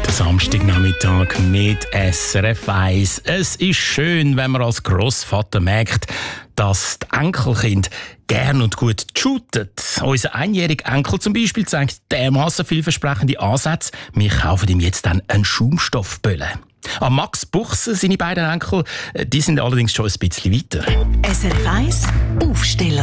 Samstagnachmittag mit SRF 1. Es ist schön, wenn man als Grossvater merkt, dass die Enkelkinder gern und gut shooten. Unser einjähriger Enkel zum Beispiel zeigt dermassen vielversprechende Ansätze. Wir kaufen ihm jetzt dann einen Schaumstoffbölle. An Max Buchse, seine beiden Enkel, die sind allerdings schon ein bisschen weiter. SRF 1 Aufsteller.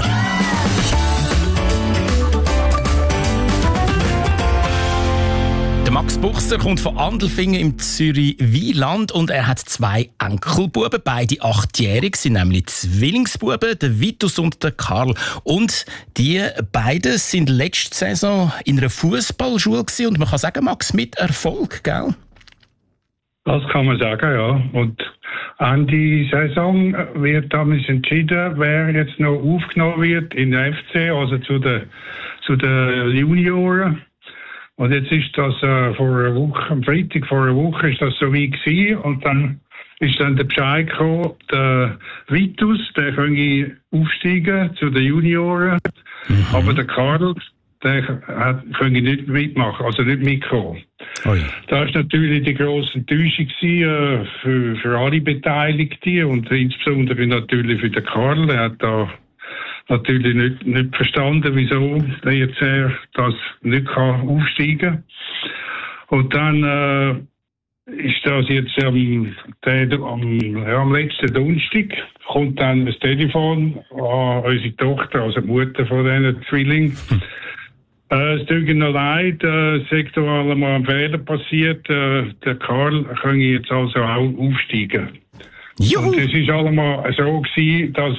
Der Max Buchser kommt von Andelfingen im Zürich-Wieland und er hat zwei Enkelbuben, beide 8-jährig, sind nämlich Zwillingsbuben, der Vitus und der Karl. Und die beiden sind letzte Saison in einer Fußballschule gewesen und man kann sagen, Max, mit Erfolg, gell? Das kann man sagen, ja. Und Ende Saison wird damals entschieden, wer jetzt noch aufgenommen wird in den FC, also zu den Junioren. Und jetzt ist das vor einer Woche, am Freitag vor einer Woche ist das so weit gewesen. Und dann ist dann der Bescheid gekommen, der Vitus, der könnte aufsteigen zu den Junioren. Aber der Karl, der könnte nicht mitmachen, also nicht mitkommen. Oi. Das war natürlich die grosse Enttäuschung für alle Beteiligten und insbesondere natürlich für den Karl. Er hat da natürlich nicht verstanden, wieso jetzt er das nicht aufsteigen kann. Und dann ist das jetzt am letzten Donnerstag kommt dann das Telefon an unsere Tochter, also die Mutter von diesen Zwillingen. Es tut mir noch leid, es ist mal ein Fehler passiert. Der Karl kann jetzt also auch aufsteigen. Juhu. Und es ist allemal so gewesen, dass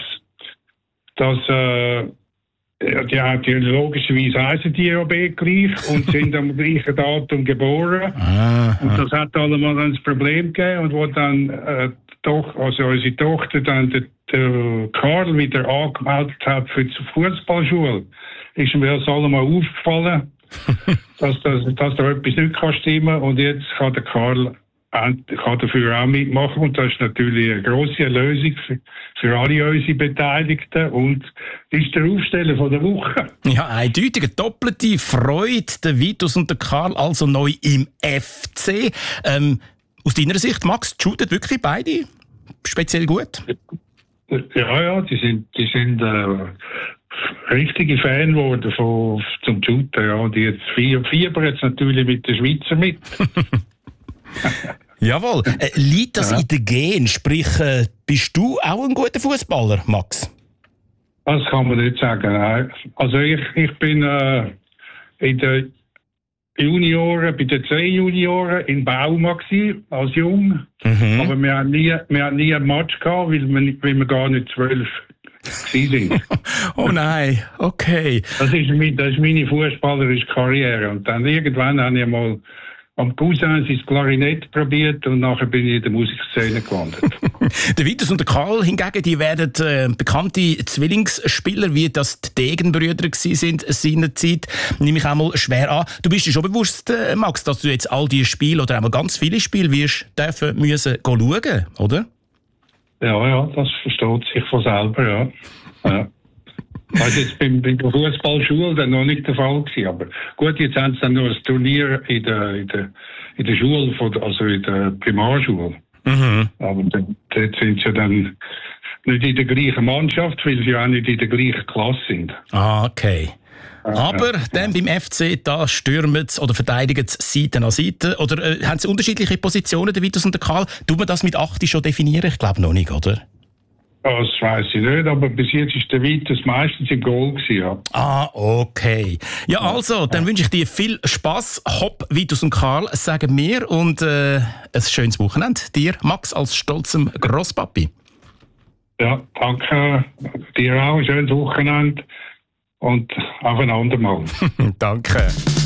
die logischerweise heißen die ja gleich und sind am gleichen Datum geboren. Und das hat allemal dann das Problem gegeben und wo dann unsere Tochter dann der Karl wieder angemeldet hat für die Fußballschule, ist mir das allemal aufgefallen, dass da etwas nicht stimmen kann. Und jetzt kann der Karl kann dafür auch mitmachen. Und das ist natürlich eine grosse Lösung für alle unsere Beteiligten und ist der Aufsteller von der Woche. Ja, eindeutig eine doppelte Freude. Der Vitus und der Karl also neu im FC. Aus deiner Sicht, Max, shooten wirklich beide speziell gut? Ja, die sind richtige Fan geworden zum Shooten. Ja. Und jetzt fiebern jetzt natürlich mit den Schweizer mit. Jawohl. Liegt das in den Gen? Sprich, bist du auch ein guter Fußballer, Max? Das kann man nicht sagen. Nein. Also ich bin in den Junioren, bei den 10 Junioren in Bauma gewesen, als Jung. Aber wir haben nie einen Match gehabt, weil wir gar nicht 12 sind. Oh nein, okay. Das ist meine fußballerische Karriere. Und dann irgendwann habe ich mal am Cousin sein Klarinett probiert und nachher bin ich in der Musikszene gelandet. Der Vitus und der Karl hingegen, die werden bekannte Zwillingsspieler, wie das die Degenbrüder sind seinerzeit, nehme ich auch mal schwer an. Du bist dir schon bewusst, Max, dass du jetzt all diese Spiele oder einmal ganz viele Spiele wirst müssen schauen, oder? Ja, das versteht sich von selber, ja. Also jetzt bei der Fußballschule dann noch nicht der Fall gewesen, aber gut, jetzt haben sie dann noch ein Turnier in der Schule, also in der Primarschule. Aber dort sind sie dann nicht in der gleichen Mannschaft, weil sie auch nicht in der gleichen Klasse sind. Ah, okay. Aber dann beim FC, da stürmen sie oder verteidigen sie Seite an Seite. Oder haben sie unterschiedliche Positionen, der Vitus und der Karl? Tut man das mit 8 schon definieren? Ich glaube noch nicht, oder? Das weiss ich nicht, aber bis jetzt ist der Vitus meistens im Goal gewesen, ja. Ah, okay. Ja, also, dann wünsche ich dir viel Spass. Hopp, Vitus und Karl, sagen wir. Und ein schönes Wochenende. Dir, Max, als stolzem Grosspapi. Ja, danke. Dir auch ein schönes Wochenende. Und auf ein andermal. Danke.